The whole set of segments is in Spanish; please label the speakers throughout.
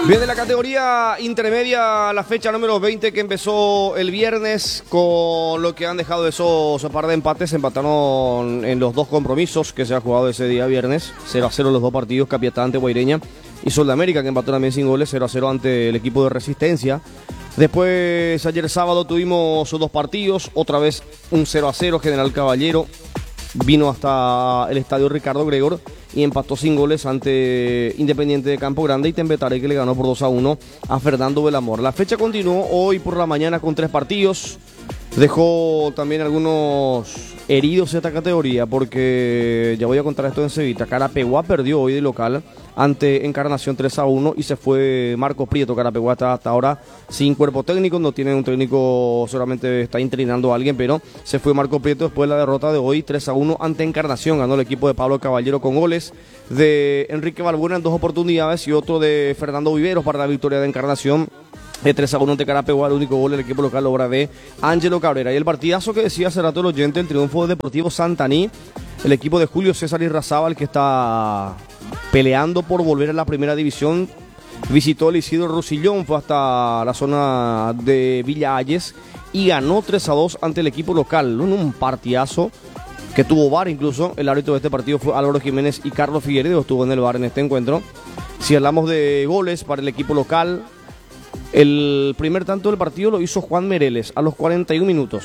Speaker 1: Bien, de la categoría intermedia, la fecha número 20 que empezó el viernes, con lo que han dejado esos par de empates. Empataron en los dos compromisos que se ha jugado ese día viernes, 0-0 los dos partidos, Capiatá ante Guaireña y Sol de América, que empató también sin goles, 0-0 ante el equipo de Resistencia. Después, ayer sábado tuvimos dos partidos, otra vez un 0-0, General Caballero vino hasta el estadio Ricardo Gregor y empató sin goles ante Independiente de Campo Grande, y Tembetare, que le ganó por 2-1 a Fernando Belamor. La fecha continuó hoy por la mañana con 3 partidos. Dejó también algunos heridos esta categoría, porque ya voy a contar esto enseguida. Carapeguá perdió hoy de local ante Encarnación 3-1 y se fue Marco Prieto. Carapeguá está hasta ahora sin cuerpo técnico, no tiene un técnico, solamente está interinando a alguien, pero se fue Marco Prieto después de la derrota de hoy 3-1 ante Encarnación. Ganó el equipo de Pablo Caballero con goles de Enrique Balbuena en 2 oportunidades y otro de Fernando Viveros para la victoria de Encarnación. De 3-1 ante Carapeguá, el único gol del equipo local, obra de Ángelo Cabrera. Y el partidazo que decía hace rato el oyente, el triunfo del Deportivo Santaní, el equipo de Julio César Irrazábal, que está peleando por volver a la primera división, visitó el Isidro Rusillón, fue hasta la zona de Villa Ayes y ganó 3-2 ante el equipo local. Un partidazo que tuvo VAR incluso. El árbitro de este partido fue Álvaro Jiménez y Carlos Figueredo estuvo en el VAR en este encuentro. Si hablamos de goles para el equipo local, el primer tanto del partido lo hizo Juan Mereles a los 41 minutos.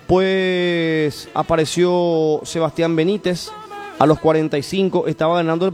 Speaker 1: Después apareció Sebastián Benítez a los 45. Estaba ganando el